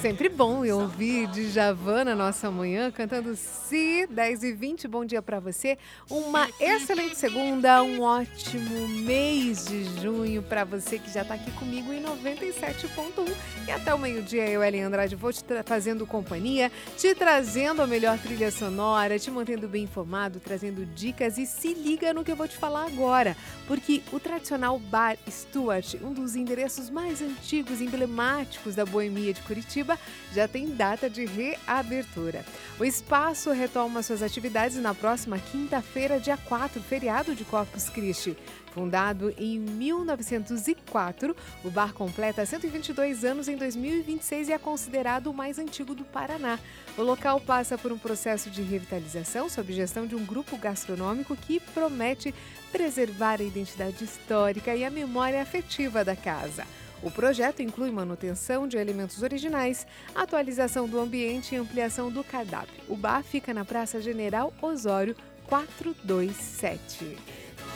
Sempre bom eu ouvir Djavan na nossa manhã, cantando Se 10h20. Bom dia para você. Uma excelente segunda, um ótimo mês de junho para você que já está aqui comigo em 97.1. E até o meio-dia eu, Ellen Andrade, vou te fazendo companhia, te trazendo a melhor trilha sonora, te mantendo bem informado, trazendo dicas. E se liga no que eu vou te falar agora, porque o tradicional Bar Stuart, um dos endereços mais antigos e emblemáticos da boemia de Curitiba, já tem data de reabertura. O espaço retoma suas atividades na próxima quinta-feira, dia 4, feriado de Corpus Christi. Fundado em 1904, o bar completa 122 anos em 2026 e é considerado o mais antigo do Paraná. O local passa por um processo de revitalização sob gestão de um grupo gastronômico que promete preservar a identidade histórica e a memória afetiva da casa. O projeto inclui manutenção de elementos originais, atualização do ambiente e ampliação do cardápio. O bar fica na Praça General Osório 427.